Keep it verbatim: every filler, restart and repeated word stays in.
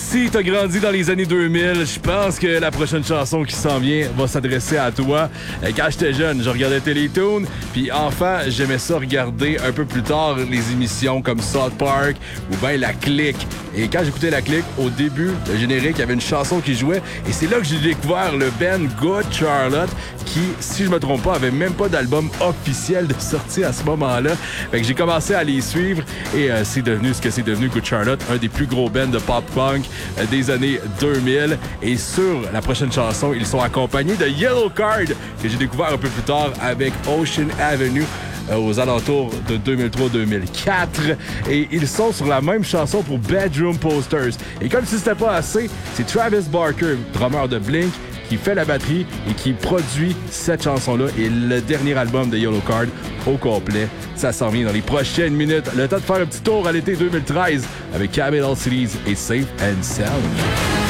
Si t'as grandi dans les années deux mille, je pense que la prochaine chanson qui s'en vient va s'adresser à toi. Quand j'étais jeune, je regardais Télétoon, puis enfant, j'aimais ça regarder un peu plus tard les émissions comme South Park ou bien La Clique. Et quand j'écoutais La Clique, au début, le générique, il y avait une chanson qui jouait, et c'est là que j'ai découvert le band Good Charlotte, qui, si je me trompe pas, avait même pas d'album officiel de sortie à ce moment-là. Fait que j'ai commencé à les suivre, et euh, c'est devenu ce que c'est devenu, Good Charlotte, un des plus gros bands de pop-punk euh, des années deux mille. Et sur la prochaine chanson, ils sont accompagnés de Yellow Card, que j'ai découvert un peu plus tard avec Ocean Avenue, euh, aux alentours de deux mille trois deux mille quatre. Et ils sont sur la même chanson pour Bedroom Posters. Et comme si c'était pas assez, c'est Travis Barker, drummer de Blink, qui fait la batterie et qui produit cette chanson-là et le dernier album de Yellow Card au complet. Ça s'en vient dans les prochaines minutes. Le temps de faire un petit tour à l'été deux mille treize avec Capital Cities et Safe and Sound.